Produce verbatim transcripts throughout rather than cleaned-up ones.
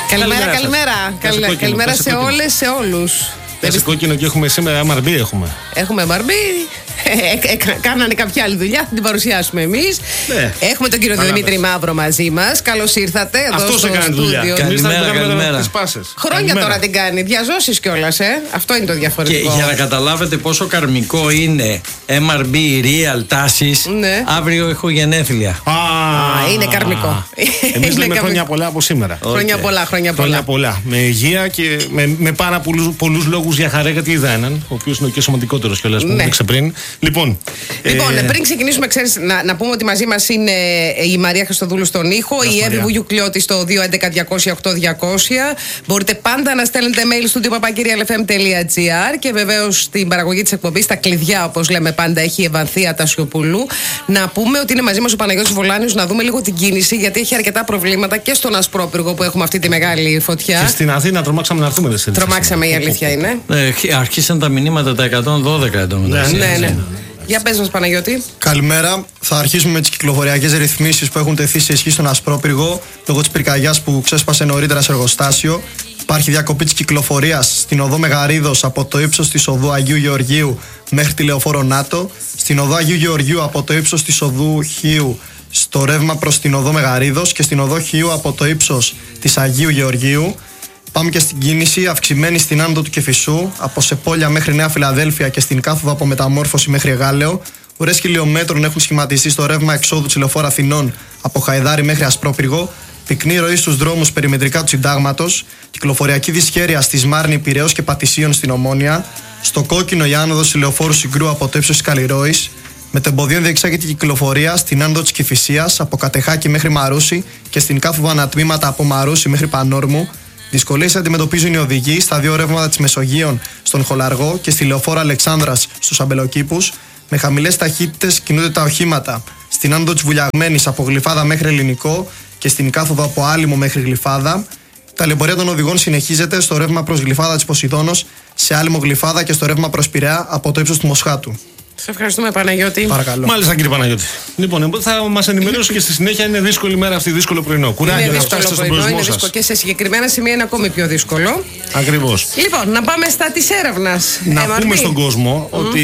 Καλημέρα, καλημέρα. Καλημέρα, καλημέρα σε όλες, σε όλους. Πέρασε κόκκινο και έχουμε σήμερα εμ αρ μπι έχουμε. Έχουμε εμ αρ μπι. Ε, ε, κάνανε κάποια άλλη δουλειά, θα την παρουσιάσουμε εμείς. Ναι. Έχουμε τον κύριο Δημήτρη Μαύρο μαζί μας. Καλώς ήρθατε εδώ. Αυτός στο έκανε δουλειά. Καλημέρα, καλημέρα. Χρόνια καλημέρα. Τώρα την κάνει. Διαζώσεις κιόλας, ε. Αυτό είναι το διαφορετικό. Και για να καταλάβετε πόσο καρμικό είναι εμ αρ μπι Real τάσεις, ναι. Αύριο έχω γενέθλια. Α, είναι καρμικό. Εμείς λέμε χρόνια πολλά από σήμερα. Χρόνια okay. πολλά, χρόνια πολλά. Χρόνια πολλά. Με υγεία και με, με πάρα πολλούς λόγους για χαρά, γιατί είδα έναν, ο οποίος είναι ο και σημαντικότερος κιόλας που μου έδειξε πριν. Λοιπόν, λοιπόν ε... πριν ξεκινήσουμε, ξέρεις, να, να πούμε ότι μαζί μας είναι η Μαρία Χριστοδούλου στον ήχο, η Εύη Βουγιουκλιώτη στο δύο έντεκα διακόσια οκτώ διακόσια. Μπορείτε πάντα να στέλνετε mail στο τύπο παπάκυρια ελ εφ εμ τελεία τζι άρ και βεβαίως στην παραγωγή της εκπομπής, τα κλειδιά, όπως λέμε πάντα, έχει η Ευανθία Τασιοπούλου. Να πούμε ότι είναι μαζί μας ο Παναγιώτης Βολάνιος, να δούμε λίγο την κίνηση, γιατί έχει αρκετά προβλήματα και στον Ασπρόπυργο που έχουμε αυτή τη μεγάλη φωτιά. Και στην Αθήνα τρομάξαμε να έρθουμε, δεν Τρομάξαμε, η αλήθεια είναι. Ε, αρχίσαν τα μηνύματα τα εκατόν δώδεκα εδώ μεταξύ. Ναι, ναι. Για πες μας, Παναγιώτη. Καλημέρα. Θα αρχίσουμε με τις κυκλοφοριακές ρυθμίσεις που έχουν τεθεί σε ισχύ στον Ασπρόπυργο λόγω της πυρκαγιάς που ξέσπασε νωρίτερα σε εργοστάσιο. Υπάρχει διακοπή της κυκλοφορίας στην οδό Μεγαρίδος από το ύψος της οδού Αγίου Γεωργίου μέχρι τη Λεωφόρο Νάτο, στην οδό Αγίου Γεωργίου από το ύψος της οδού Χίου στο ρεύμα προς την οδό Μεγαρίδος και στην οδό Χίου από το ύψος της Αγίου Γεωργίου. Πάμε και στην κίνηση, αυξημένη στην άνοδο του Κηφισού, από Σεπόλια μέχρι Νέα Φιλαδέλφια και στην κάθοδο από Μεταμόρφωση μέχρι Εγάλεο. Ουρές χιλιόμετρων έχουν σχηματιστεί στο ρεύμα εξόδου της Λεωφόρου Αθηνών από Χαϊδάρι μέχρι Ασπρόπυργο. Πυκνή ροή στους δρόμους περιμετρικά του Συντάγματος. Κυκλοφοριακή δυσχέρεια στη Σμάρνη, Πειραιώς και Πατησίων στην Ομόνια. Στο κόκκινο η άνοδος της Λεωφόρου Συγκρού από το ύψος της Καλλιρόης. Μετεμποδίων διεξάγεται η κυκλοφορία στην άνοδο της Κηφισίας από Κατεχάκη μέχρι Μαρούσι και στην κάθοδο ανατμήματα από Μαρούσι μέχρι Πανόρμου. Δυσκολίες αντιμετωπίζουν οι οδηγοί στα δύο ρεύματα της Μεσογείων στον Χολαργό και στη Λεωφόρο Αλεξάνδρας στους Αμπελοκήπους. Με χαμηλές ταχύτητες κινούνται τα οχήματα στην άνοδο της Βουλιαγμένης από Γλυφάδα μέχρι Ελληνικό και στην κάθοδο από Άλυμο μέχρι Γλυφάδα. Η ταλαιπωρία των οδηγών συνεχίζεται στο ρεύμα προς Γλυφάδα της Ποσειδώνος, σε Άλυμο Γλυφάδα και στο ρεύμα προς Πειραιά από το ύψος του Μοσχάτου. Σε ευχαριστούμε, Παναγιώτη. Παρακαλώ. Μάλιστα, κύριε Παναγιώτη. Λοιπόν, θα μας ενημερώσει και στη συνέχεια. Είναι δύσκολη μέρα αυτή, δύσκολο πρωινό. Κουράγιο να φτάσετε στον προορισμό σας. Και σε συγκεκριμένα σημεία είναι ακόμη πιο δύσκολο. Ακριβώς. Λοιπόν, να πάμε στα της έρευνας. Να εμ αρ μπι. πούμε στον κόσμο mm. ότι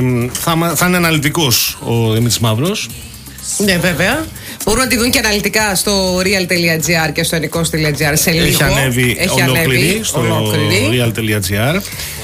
θα, θα είναι αναλυτικός ο Δημήτρης Μαύρος. Ναι, βέβαια. Μπορούν να τη δουν και αναλυτικά στο real τελεία τζι άρ και στο ενικός τελεία τζι άρ σε λίγο. Έχει ανέβει Έχει ολόκληρη ανέβει, στο ολόκληρη. real τελεία τζι άρ.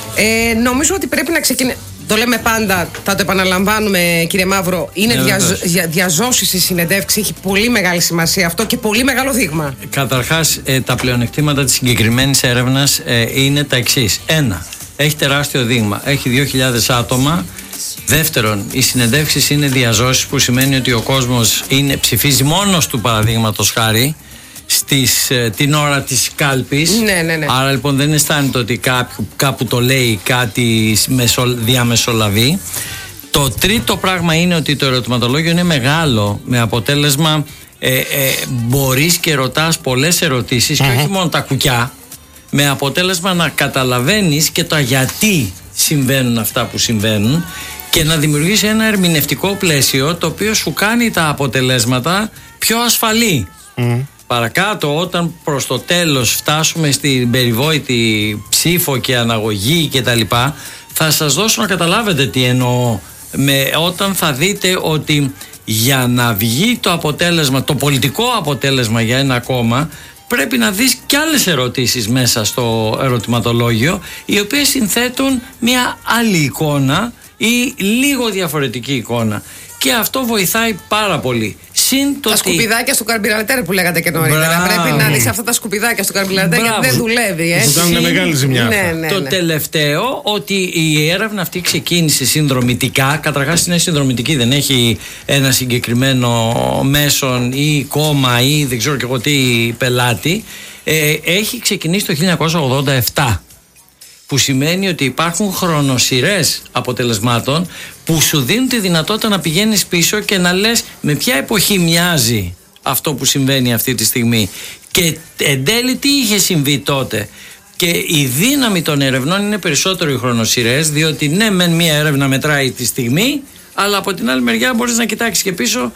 Ε, νομίζω ότι πρέπει να ξεκινήσουμε. Το λέμε πάντα, θα το επαναλαμβάνουμε, κύριε Μαύρο. Είναι ναι, διαζ, διαζώσεις η συνεντεύξη. Έχει πολύ μεγάλη σημασία αυτό και πολύ μεγάλο δείγμα. Καταρχάς, ε, τα πλεονεκτήματα της συγκεκριμένης έρευνας ε, είναι τα εξής. Ένα, έχει τεράστιο δείγμα. Έχει δύο χιλιάδες άτομα. Δεύτερον, οι συνεντεύξεις είναι διαζώσεις, που σημαίνει ότι ο κόσμος είναι, ψηφίζει μόνος του, παραδείγματος χάρη, στις, την ώρα της κάλπης. Ναι, ναι, ναι. Άρα λοιπόν δεν αισθάνεται ότι κάπου, κάπου το λέει κάτι μεσο, διαμεσολαβεί. Το τρίτο πράγμα είναι ότι το ερωτηματολόγιο είναι μεγάλο, με αποτέλεσμα ε, ε, μπορείς και ρωτάς πολλές ερωτήσεις, mm-hmm. και όχι μόνο τα κουκιά, με αποτέλεσμα να καταλαβαίνεις και το γιατί συμβαίνουν αυτά που συμβαίνουν και να δημιουργήσει ένα ερμηνευτικό πλαίσιο το οποίο σου κάνει τα αποτελέσματα πιο ασφαλή. Mm. Παρακάτω, όταν προς το τέλος φτάσουμε στην περιβόητη ψήφο και αναγωγή και τα λοιπά, θα σας δώσω να καταλάβετε τι εννοώ, με, όταν θα δείτε ότι για να βγει το αποτέλεσμα, το πολιτικό αποτέλεσμα για ένα κόμμα, πρέπει να δεις κι άλλες ερωτήσεις μέσα στο ερωτηματολόγιο, οι οποίες συνθέτουν μια άλλη εικόνα ή λίγο διαφορετική εικόνα. Και αυτό βοηθάει πάρα πολύ. Συν το τα τι... σκουπιδάκια στο καρμπιραλτέρ που λέγατε και νωρίτερα. Πρέπει να δεις αυτά τα σκουπιδάκια στο καρμπιραλτέρ, γιατί δεν δουλεύει. Ε. Του κάνουν μεγάλη ζημιά. Ναι, ναι, το ναι. τελευταίο, ότι η έρευνα αυτή ξεκίνησε συνδρομητικά. Καταρχάς είναι συνδρομητική, δεν έχει ένα συγκεκριμένο μέσον ή κόμμα ή δεν ξέρω και εγώ τι πελάτη. Ε, έχει ξεκινήσει το χίλια εννιακόσια ογδόντα επτά. Που σημαίνει ότι υπάρχουν χρονοσειρές αποτελεσμάτων που σου δίνουν τη δυνατότητα να πηγαίνεις πίσω και να λες με ποια εποχή μοιάζει αυτό που συμβαίνει αυτή τη στιγμή και εν τέλει τι είχε συμβεί τότε. Και η δύναμη των ερευνών είναι περισσότερο οι χρονοσειρές, διότι ναι, μεν μία έρευνα μετράει τη στιγμή, αλλά από την άλλη μεριά μπορείς να κοιτάξεις και πίσω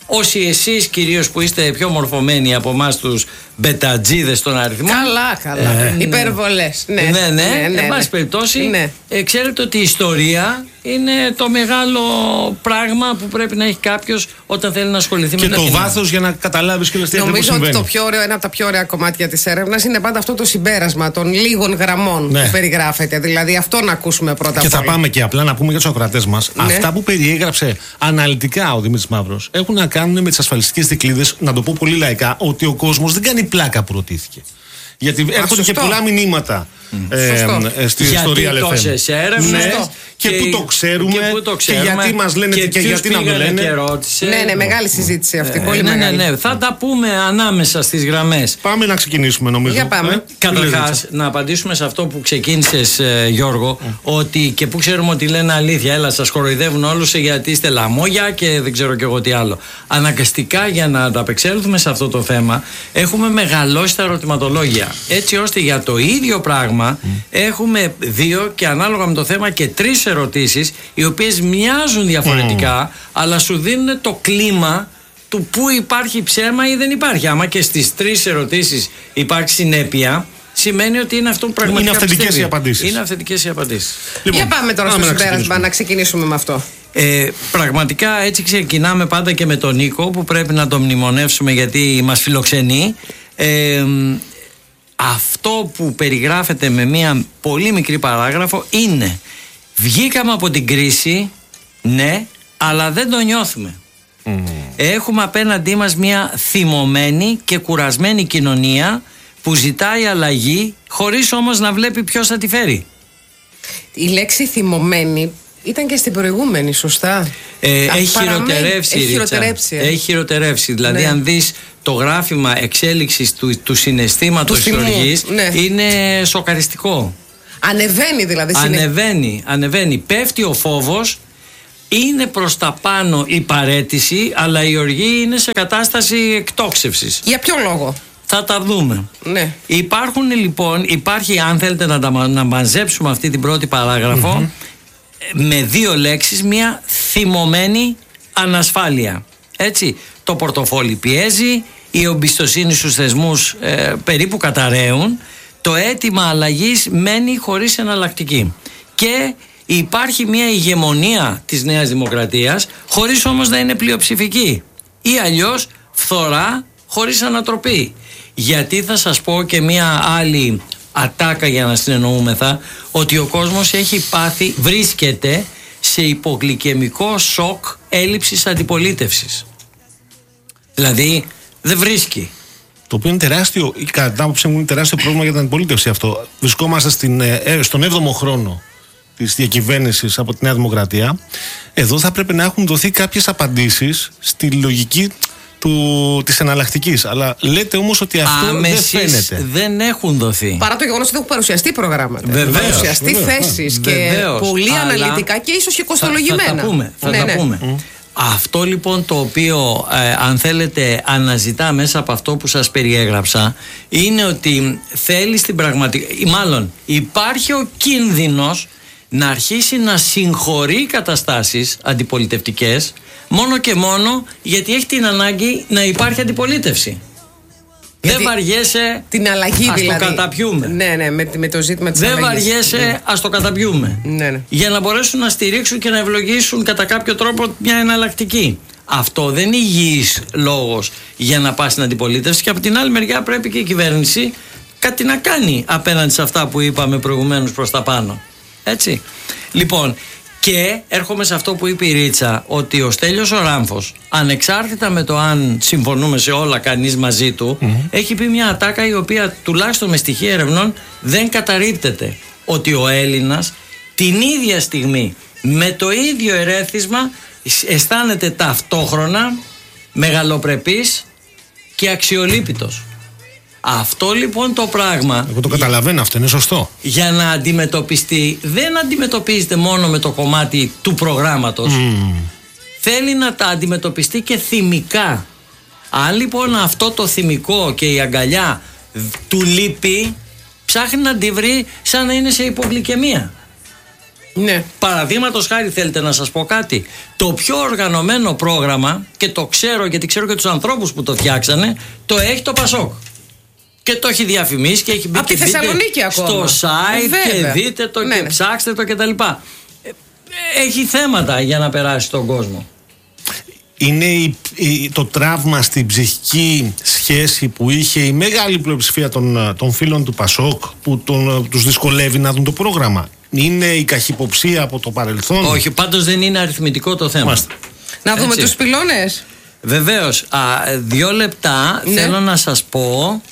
όσοι εσείς κυρίως που είστε πιο μορφωμένοι από εμάς τους μπετατζίδες των αριθμών. Καλά, καλά. Ε, Υπερβολές. Ναι, ναι, ναι. ναι, ναι, Εν πάση ναι. περιπτώσει, ναι. ε, ξέρετε ότι η ιστορία είναι το μεγάλο πράγμα που πρέπει να έχει κάποιος όταν θέλει να ασχοληθεί και με το τα βάθος για να καταλάβεις και τι ακριβώς Νομίζω συμβαίνει. ότι το πιο ωραίο, ένα από τα πιο ωραία κομμάτια της έρευνας είναι πάντα αυτό το συμπέρασμα των λίγων γραμμών ναι. που περιγράφεται. Δηλαδή αυτό να ακούσουμε πρώτα και απ' όλα. θα πάμε και απλά να πούμε για τους ακροατές μας. Ναι. Αυτά που περιέγραψε αναλυτικά ο Δημήτρης Μαύρος έχουν να κάνουν με τις ασφαλιστικές δικλείδες, να το πω πολύ λαϊκά, ότι ο κόσμος δεν κάνει πλάκα που ρωτήθηκε. Γιατί έρχονται και πολλά μηνύματα mm. ε, στη ιστορία γιατί τόσες έρευνες ναι, και, και, που το ξέρουμε, και, που το ξέρουμε, και γιατί μας λένε και, και γιατί να το λένε. Ναι, ναι, μεγάλη συζήτηση αυτή. Ε, πολύ ναι, μεγάλη. Ναι, ναι, θα τα πούμε ανάμεσα στις γραμμές. Πάμε να ξεκινήσουμε, νομίζω. Για πάμε. Ε, Καταρχάς, να απαντήσουμε σε αυτό που ξεκίνησες, ε, Γιώργο, mm. ότι και που ξέρουμε ότι λένε αλήθεια. Έλα, σας κοροϊδεύουν όλους γιατί είστε λαμόγια και δεν ξέρω κι εγώ τι άλλο. Αναγκαστικά, για να ανταπεξέλθουμε σε αυτό το θέμα, έχουμε μεγαλώσει τα ερωτηματολόγια. Έτσι ώστε για το ίδιο πράγμα mm. έχουμε δύο και ανάλογα με το θέμα και τρεις ερωτήσεις, οι οποίες μοιάζουν διαφορετικά, mm. αλλά σου δίνουν το κλίμα του που υπάρχει ψέμα ή δεν υπάρχει. Άμα και στις τρεις ερωτήσεις υπάρχει συνέπεια, σημαίνει ότι είναι αυτό που πραγματικά είναι αυθεντικές οι απαντήσεις. Είναι αυθεντικές οι απαντήσεις. Λοιπόν, για πάμε τώρα πάμε στο συμπέρασμα, να, να ξεκινήσουμε με αυτό. Ε, πραγματικά έτσι ξεκινάμε πάντα και με τον Νίκο, που πρέπει να τον μνημονεύσουμε γιατί μας φιλοξενεί. Ε, αυτό που περιγράφεται με μια πολύ μικρή παράγραφο είναι: βγήκαμε από την κρίση, ναι, αλλά δεν το νιώθουμε. Mm. Έχουμε απέναντί μας μια θυμωμένη και κουρασμένη κοινωνία που ζητάει αλλαγή χωρίς όμως να βλέπει ποιος θα τη φέρει. Η λέξη θυμωμένη ήταν και στην προηγούμενη, σωστά. Ε, έχει χειροτερεύσει, έχει χειροτερεύσει. Έχει χειροτερεύσει. Δηλαδή, ναι. αν δεις το γράφημα εξέλιξης του, του συναισθήματος της οργής, ναι. είναι σοκαριστικό. Ανεβαίνει δηλαδή. Ανεβαίνει, ανεβαίνει. Πέφτει ο φόβος, είναι προς τα πάνω η παραίτηση, αλλά η οργή είναι σε κατάσταση εκτόξευσης. Για ποιο λόγο? Θα τα δούμε. Ναι. Υπάρχουν λοιπόν, υπάρχει, αν θέλετε να, τα, να μαζέψουμε αυτή την πρώτη παράγραφο, mm-hmm. με δύο λέξεις, μια θυμωμένη ανασφάλεια. Έτσι, το πορτοφόλι πιέζει, η εμπιστοσύνη στους θεσμούς ε, περίπου καταραίουν, το αίτημα αλλαγής μένει χωρίς εναλλακτική. Και υπάρχει μια ηγεμονία της Νέας Δημοκρατίας, χωρίς όμως να είναι πλειοψηφική. Ή αλλιώς φθορά χωρίς ανατροπή. Γιατί θα σας πω και μια άλλη ατάκα για να συνεννοούμεθα, ότι ο κόσμος έχει πάθει, βρίσκεται σε υπογλυκαιμικό σοκ έλλειψης αντιπολίτευσης. Δηλαδή δεν βρίσκει. Το οποίο είναι τεράστιο, κατά την άποψή μου, είναι τεράστιο πρόβλημα για την αντιπολίτευση αυτό. Βρισκόμαστε στην, ε, στον έβδομο χρόνο της διακυβέρνησης από τη Νέα Δημοκρατία. Εδώ θα πρέπει να έχουν δοθεί κάποιες απαντήσεις στη λογική του, της εναλλακτικής. Αλλά λέτε όμως ότι αυτό Άμεσης δεν φαίνεται. Δεν έχουν δοθεί. Παρά το γεγονός ότι έχουν παρουσιαστεί προγράμματα. Βεβαίως. Παρουσιαστεί θέσεις και Βεβαίως. πολύ Αλλά αναλυτικά και ίσως και κοστολογημένα. Θα, θα τα πούμε. Θα ναι, τα ναι. πούμε. Mm. Αυτό λοιπόν το οποίο ε, αν θέλετε αναζητά μέσα από αυτό που σας περιέγραψα, είναι ότι θέλει στην πραγματικότητα, μάλλον υπάρχει ο κίνδυνος να αρχίσει να συγχωρεί καταστάσεις αντιπολιτευτικές μόνο και μόνο γιατί έχει την ανάγκη να υπάρχει αντιπολίτευση. Γιατί δεν βαριέσαι, την αλλαγή ας δηλαδή. το καταπιούμε. Ναι, ναι, με, με το ζήτημα της δεν αλλαγής. Δεν βαριέσαι, ναι. ας το καταπιούμε. Ναι, ναι. Για να μπορέσουν να στηρίξουν και να ευλογήσουν κατά κάποιο τρόπο μια εναλλακτική. Αυτό δεν είναι υγιής λόγος για να πάει στην αντιπολίτευση, και από την άλλη μεριά πρέπει και η κυβέρνηση κάτι να κάνει απέναντι σε αυτά που είπαμε προηγουμένως προς τα πάνω. Έτσι. Λοιπόν, και έρχομαι σε αυτό που είπε η Ρίτσα, ότι ο Στέλιος ο Ράμφος, ανεξάρτητα με το αν συμφωνούμε σε όλα κανείς μαζί του, mm-hmm. έχει πει μια ατάκα η οποία τουλάχιστον με στοιχεία ερευνών δεν καταρρίπτεται. Ότι ο Έλληνας την ίδια στιγμή με το ίδιο ερέθισμα αισθάνεται ταυτόχρονα μεγαλοπρεπής και αξιολύπητος. Αυτό λοιπόν το πράγμα, εγώ το καταλαβαίνω, αυτό είναι σωστό. Για να αντιμετωπιστεί, δεν αντιμετωπίζεται μόνο με το κομμάτι του προγράμματος. Mm. Θέλει να τα αντιμετωπιστεί και θυμικά. Αν λοιπόν αυτό το θυμικό και η αγκαλιά του λείπει, ψάχνει να τη βρει σαν να είναι σε υπογλυκαιμία. Ναι. Παραδείγματος χάρη, θέλετε να σας πω κάτι? Το πιο οργανωμένο πρόγραμμα, και το ξέρω γιατί ξέρω και τους ανθρώπους που το φτιάξανε, το έχει το Πασόκ. Και το έχει διαφημίσει και έχει μπει από και τη Θεσσαλονίκη ακόμα. Στο site Βέβαια. και δείτε το ναι, και ναι. ψάξτε το κτλ. Έχει θέματα για να περάσει στον κόσμο. Είναι η, η, το τραύμα στην ψυχική σχέση που είχε η μεγάλη πλειοψηφία των, των φίλων του Πασόκ, που τον, τους δυσκολεύει να δουν το πρόγραμμα. Είναι η καχυποψία από το παρελθόν. Όχι, πάντως δεν είναι αριθμητικό το θέμα. Μάστε. Να δούμε Έτσι. τους πυλώνες. Βεβαίως. Α, δύο λεπτά Ναι. θέλω να σας πω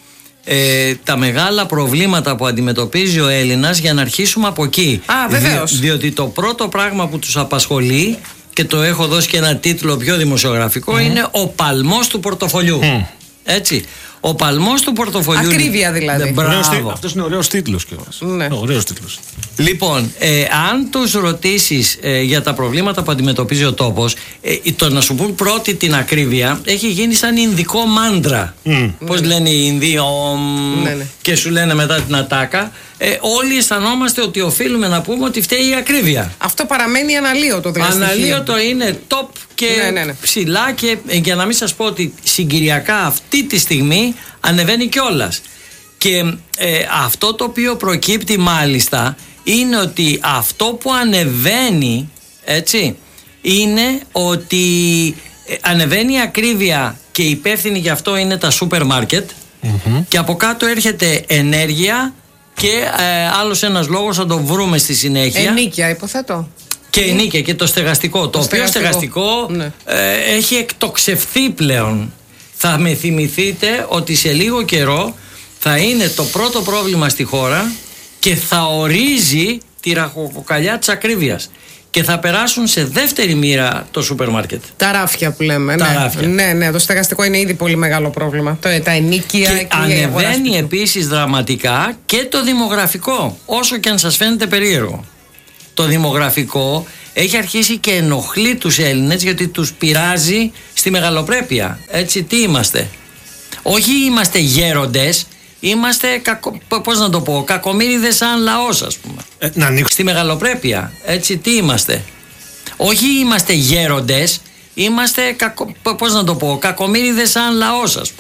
ε, τα μεγάλα προβλήματα που αντιμετωπίζει ο Έλληνας, για να αρχίσουμε από εκεί. Α, βεβαίως. Δι, διότι το πρώτο πράγμα που τους απασχολεί, και το έχω δώσει και ένα τίτλο πιο δημοσιογραφικό, mm. είναι ο παλμός του πορτοφολιού. Mm. Έτσι. Ο παλμός του πορτοφολιού. Ακρίβεια δηλαδή. Μπράβο. Αυτός είναι ωραίος τίτλος κιόλας. Ναι. Ωραίος τίτλος. Λοιπόν, ε, αν τους ρωτήσεις ε, για τα προβλήματα που αντιμετωπίζει ο τόπος, ε, το να σου πούν πρώτη την ακρίβεια έχει γίνει σαν ινδικό μάντρα. Mm. Πώς ναι. λένε οι Ινδοί, ομ, ναι, ναι. και σου λένε μετά την ατάκα. Ε, όλοι αισθανόμαστε ότι οφείλουμε να πούμε ότι φταίει η ακρίβεια. Αυτό παραμένει αναλύωτο δηλαδή. Αναλύωτο είναι top και ναι, ναι, ναι. ψηλά, και ε, για να μην σας πω ότι συγκυριακά αυτή τη στιγμή ανεβαίνει κιόλας. Και ε, αυτό το οποίο προκύπτει μάλιστα είναι ότι αυτό που ανεβαίνει, έτσι, είναι ότι ε, ανεβαίνει η ακρίβεια και υπεύθυνη γι' αυτό είναι τα σούπερ μάρκετ, mm-hmm. και από κάτω έρχεται ενέργεια και ε, άλλος ένας λόγος θα το βρούμε στη συνέχεια. Ενίκια υποθέτω. Και η νίκαια και το στεγαστικό. Το, το οποίο στεγαστικό, ναι. ε, έχει εκτοξευθεί πλέον. Θα με θυμηθείτε ότι σε λίγο καιρό θα είναι το πρώτο πρόβλημα στη χώρα και θα ορίζει τη ραχοκοκαλιά της ακρίβειας. Και θα περάσουν σε δεύτερη μοίρα το σούπερ μάρκετ. Τα ράφια που λέμε. Τα ναι. ράφια. Ναι, ναι, το στεγαστικό είναι ήδη πολύ μεγάλο πρόβλημα. Το, τα ενίκια και, και ανεβαίνει επίσης δραματικά και το δημογραφικό, όσο και αν σας φαίνεται περίεργο. Το δημογραφικό έχει αρχίσει και ενοχλεί τους Έλληνες, γιατί τους πειράζει στη μεγαλοπρέπεια. Έτσι, τι είμαστε? Όχι είμαστε γέροντες, είμαστε, κακο, πώς να το πω, κακομοίριδες σαν λαός, ας πούμε. Ε, να ανοίξω. Στη μεγαλοπρέπεια. Έτσι, τι είμαστε? Όχι είμαστε γέροντες, είμαστε, κακο, πώς να το πω, κακομοίριδες σαν λαός, ας πούμε.